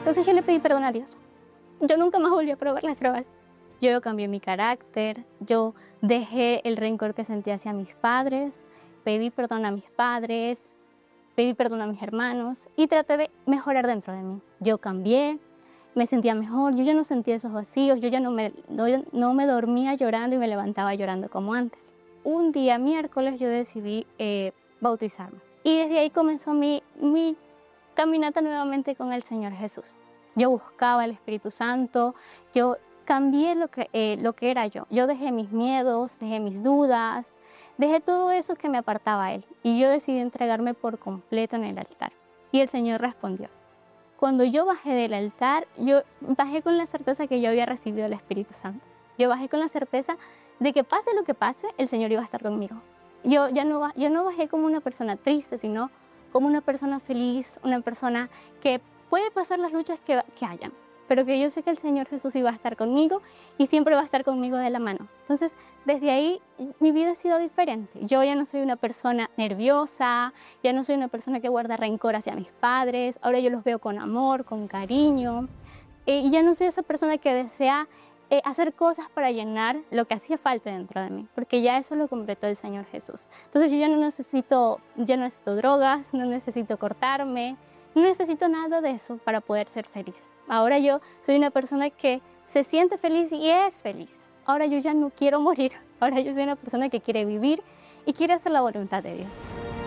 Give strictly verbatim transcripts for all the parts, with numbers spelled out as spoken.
Entonces yo le pedí perdón a Dios. Yo nunca más volví a probar las drogas. Yo cambié mi carácter, yo dejé el rencor que sentía hacia mis padres, pedí perdón a mis padres, pedí perdón a mis hermanos y traté de mejorar dentro de mí. Yo cambié, me sentía mejor, yo ya no sentía esos vacíos, yo ya no me, no, no me dormía llorando y me levantaba llorando como antes. Un día, miércoles, yo decidí eh, bautizarme y desde ahí comenzó mi, mi caminata nuevamente con el Señor Jesús. Yo buscaba el Espíritu Santo, yo cambié lo que, eh, lo que era yo. Yo dejé mis miedos, dejé mis dudas, dejé todo eso que me apartaba a Él. Y yo decidí entregarme por completo en el altar. Y el Señor respondió. Cuando yo bajé del altar, yo bajé con la certeza que yo había recibido el Espíritu Santo. Yo bajé con la certeza de que pase lo que pase, el Señor iba a estar conmigo. Yo, ya no, yo no bajé como una persona triste, sino como una persona feliz, una persona que puede pasar las luchas que, que hayan, pero que yo sé que el Señor Jesús iba a estar conmigo y siempre va a estar conmigo de la mano. Entonces, desde ahí, mi vida ha sido diferente. Yo ya no soy una persona nerviosa, ya no soy una persona que guarda rencor hacia mis padres, ahora yo los veo con amor, con cariño, eh, y ya no soy esa persona que desea eh, hacer cosas para llenar lo que hacía falta dentro de mí, porque ya eso lo completó el Señor Jesús. Entonces, yo ya no necesito, ya no necesito drogas, no necesito cortarme, no necesito nada de eso para poder ser feliz. Ahora yo soy una persona que se siente feliz y es feliz. Ahora yo ya no quiero morir. Ahora yo soy una persona que quiere vivir y quiere hacer la voluntad de Dios.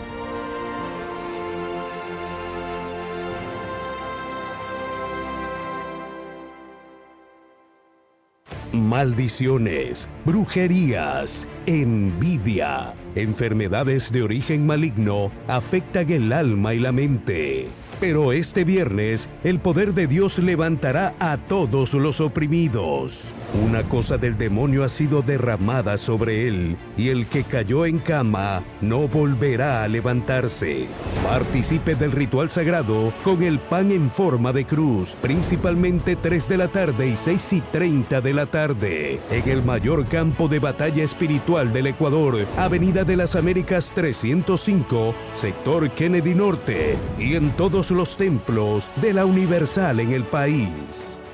Maldiciones, brujerías, envidia, enfermedades de origen maligno afectan el alma y la mente. Pero este viernes, el poder de Dios levantará a todos los oprimidos. Una cosa del demonio ha sido derramada sobre él, y el que cayó en cama no volverá a levantarse. Participe del ritual sagrado con el pan en forma de cruz, principalmente tres de la tarde y seis y treinta de la tarde, en el mayor campo de batalla espiritual del Ecuador, Avenida de las Américas trescientos cinco, sector Kennedy Norte, y en todos los templos de la Universal en el país.